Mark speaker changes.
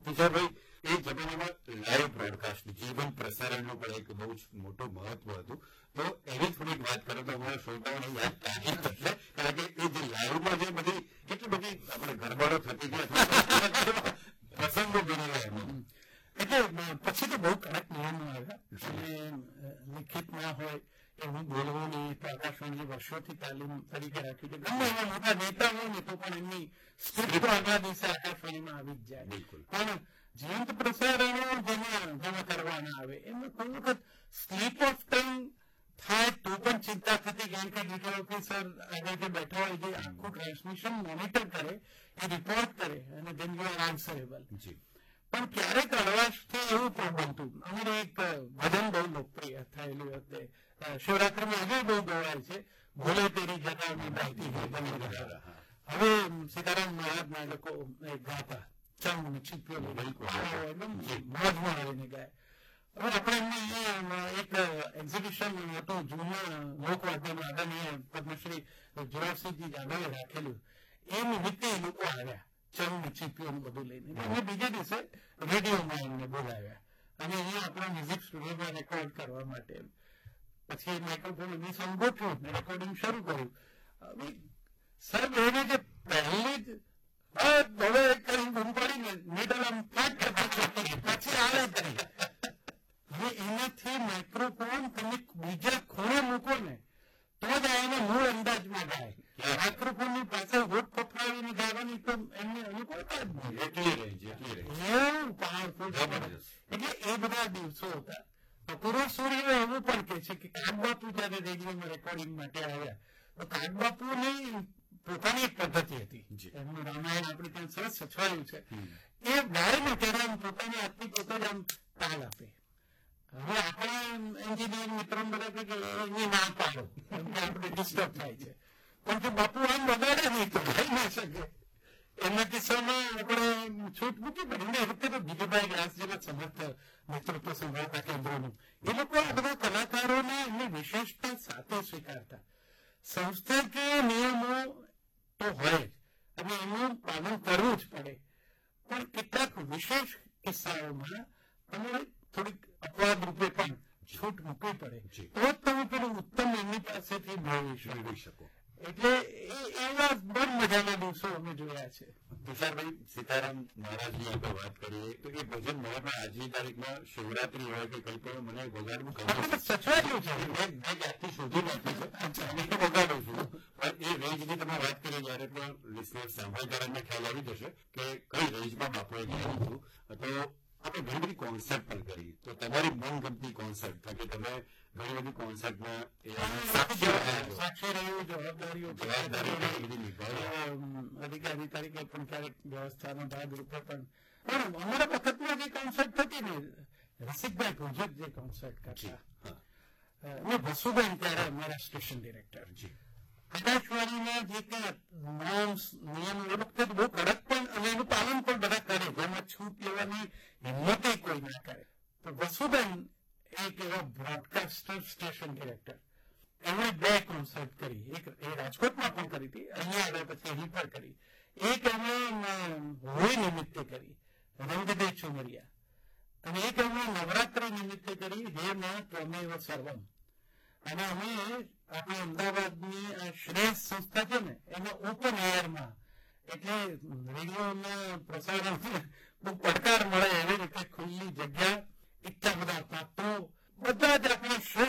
Speaker 1: તુષારભાઈ, એ જમાનામાં live broadcast જીવન પ્રસારણનું પણ એક બહુ જ મોટું મહત્વ હતું. તો એની થોડીક વાત કરો તો અમારા શ્રોતાઓને યાદ તાજી થશે, કારણ કે એ જે લાઈવમાં જે બધી કેટલી બધી આપણે ગરબડો થતી હતી, પ્રસંગો બનેલા એમાં.
Speaker 2: એટલે પછી તો બહુ કડક નિયમો આવ્યા અને લિખિત ના હોય એવું બોલવું નહીં. તો આકાશવાણી વર્ષોથી તાલીમ તરીકે રાખી છે. ગમે એવા મોટા નેતા હોય ને તો પણ એમની સ્ક્રિપ્ટ તો આગલા દિવસે આકાશવાણીમાં આવી જ જાય. પણ જીવંત પ્રસારણો જેમાં કરવાના આવે એમાં કોઈ વખત સ્લીપ ઓફ ટંગ થાય તો પણ ચિંતા થતી, કારણ કે ડિટેલ ઓફિસર આગળ જે બેઠા હોય જે આખું ટ્રાન્સમિશન મોનિટર કરે, એ રિપોર્ટ કરે અને દેન યુ આર આન્સરેબલ. પણ ક્યારેક હળવાશથી એવું પણ બનતું. અમારે એક ભજન બહુ લોકપ્રિય થયેલું વખતે શિવરાત્રીમાં હજુ બહુ ગવાય છે, ભોલે તેરી જગાની બાઈતી હે બની રહ્યા. હવે સીતારામ મહારાજના લોકો ગાતા ચંગ છીપ્યો એકદમ મોજમાં આવીને ગાય. હવે આપણે એમને એક એક્ઝિબિશન હતું જૂના લોકવાદ્યનું આદરણીય પદ્મશ્રી જોરાવસિંહજી જાદવે રાખેલું. એ નિમિત્તે એ લોકો આવ્યા ચંગ છીપ્યો બધું લઈને. એમને બીજે દિવસે રેડિયોમાં એમને બોલાવ્યા અને અહીંયા આપણા મ્યુઝિક સ્ટુડિયોમાં રેકોર્ડ કરવા માટે. પછી માઇક્રોફોન એમને સંગોઠ્યું, રેકોર્ડિંગ શરૂ કર્યું. સાહેબ એને જે પહેલી જ દવે કરીને બૂમ પાડીને મિડલ આમ પછી આવે કરી. હવે એનાથી માઇક્રોફોન તમે બીજા ખૂણે મૂકો ને તો જ એને મૂળ અંદાજમાં ગાય. માઇક્રોફોન ની પાસે હોટ પથરાવીને ગાવાની તો એમને અનુકૂળતા જ નહીં. એવું પાવરફુલ. એટલે એ બધા દિવસો હતા. પૂર્વ સૂર્ય એવું પણ કે છે કે કાગબાપુ જયારે રેડિયોમાં રેકોર્ડિંગ માટે આવ્યા તો કાગબાપુની પોતાની એક પદ્ધતિ હતી. એમનું રામાયણ આપણે ત્યાં સરસ સચવાયું છે. એ ગાય ને ત્યારે આમ પોતાની હાથની પોતે જ આમ તાલ આપે. હવે આપણા એન્જિનિયર મિત્રો બધા કે એની ના પાડો, આપણે ડિસ્ટર્બ થાય છે. પણ જો બાપુ આમ વગાડે નહીં તો ગાઈ ના શકે. એમના કિસ્સામાં આપણે છૂટ મૂકી પડે. એ વખતે તો બીજુભાઈ વ્યાસ જેવા સમર્થ નેતૃત્વ સંભાળતા કેન્દ્રોનું એ લોકો આ બધા કલાકારોને એમની વિશેષતા સાથે સ્વીકારતા. સંસ્થાકીય નિયમો તો હોય જ અને એનું પાલન કરવું જ પડે, પણ કેટલાક વિશેષ કિસ્સાઓમાં તમારે થોડીક અપવાદ રૂપે પણ છૂટ મૂકવી પડે તો જ તમે પેલું ઉત્તમ એમની પાસેથી મેળવી શકો. એટલે એવા બહુ મજાના દિવસો અમે જોયા છે.
Speaker 1: તુષારભાઈ, સીતારામ મહારાજની આપણે વાત કરીએ તો એ ભજન મહારાજ આજની તારીખમાં શિવરાત્રી હોય કે કઈ પણ મને વગાડવું
Speaker 2: સચવાયેલું છે.
Speaker 1: મેં જાતથી શોધી નાખ્યું છે, વગાડું છું. પણ એ રેન્જની તમે વાત કરી જયારે પણ લિસ્નર સાંભળે ત્યારે એમને ખ્યાલ આવી જશે કે કઈ રેન્જમાં બાપુએ ગાયું હતું. તો આપણે ઘણી બધી કોન્સર્ટ પણ કરી. તો તમારી મનગમતી કોન્સર્ટ, કારણ કે તમે ઘણી બધી કોન્સર્ટમાં
Speaker 2: સાક્ષી રહ્યું, જવાબદારીઓ અધિકારી તરીકે પણ ક્યારેક વ્યવસ્થાના ભાગરૂપે પણ. અમારા વખતમાં જે કોન્સર્ટ થતી ને રસિકભાઈ પ્રોજેક્ટ જે કોન્સર્ટ કરતા, મેં વસુબેન ત્યારે અમારા સ્ટેશન ડિરેક્ટર આકાશવાણીના જે નિયમ એ વખતે બહુ કડક પણ અને એનું પાલન પણ બધા કરે, જેમાં છૂટ લેવાની હિંમતે કોઈ ના કરે. તો વસુબેન એક એવા બ્રોડકાસ્ટર સ્ટેશન ડિરેક્ટર, એમણે 2 કોન્સર્ટ કરી. એક એ રાજકોટમાં પણ કરી હતી, અહીંયા આવ્યા પછી અહીં પણ કરી. એક એમણે હોળી નિમિત્તે કરી, રંગદે ચુમરિયા, અને એક એમણે નવરાત્રી નિમિત્તે કરી, હે માં ત્વમેવ સર્વમ. અને અમે આપણે અમદાવાદની આ શ્રેષ્ઠ સંસ્થા છે ને એમાં ઓપન એરમાં, એટલે રેડિયોના પ્રસારણ બહુ પડકાર મળે એવી રીતે ખુલ્લી જગ્યા, એટલા બધા પાત્રો, બધા જ આપણે